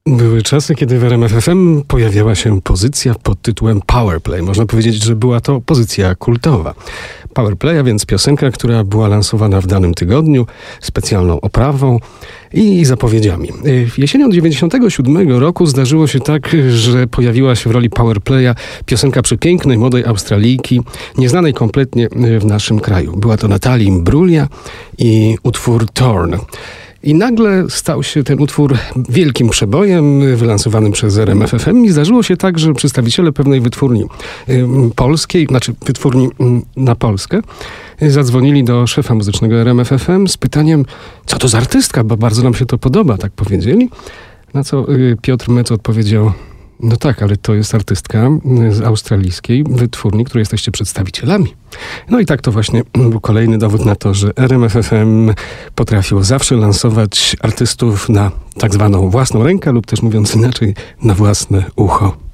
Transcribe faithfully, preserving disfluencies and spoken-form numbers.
Były czasy, kiedy w R M F F M pojawiała się pozycja pod tytułem Powerplay. Można powiedzieć, że była to pozycja kultowa. Powerplay, a więc piosenka, która była lansowana w danym tygodniu, specjalną oprawą i zapowiedziami. Jesienią dziewięćdziesiątego siódmego roku zdarzyło się tak, że pojawiła się w roli Powerplaya piosenka przepięknej, młodej Australijki, nieznanej kompletnie w naszym kraju. Była to Natalie Imbruglia i utwór Torn. I nagle stał się ten utwór wielkim przebojem wylansowanym przez R M F F M i zdarzyło się tak, że przedstawiciele pewnej wytwórni y, polskiej, znaczy wytwórni y, na Polskę, y, zadzwonili do szefa muzycznego R M F F M z pytaniem, co to za artystka, bo bardzo nam się to podoba, tak powiedzieli. Na co y, Piotr Mec odpowiedział, no tak, ale to jest artystka z australijskiej wytwórni, której jesteście przedstawicielami. No i tak to właśnie był kolejny dowód na to, że R M F F M potrafił zawsze lansować artystów na tak zwaną własną rękę lub też mówiąc inaczej, na własne ucho.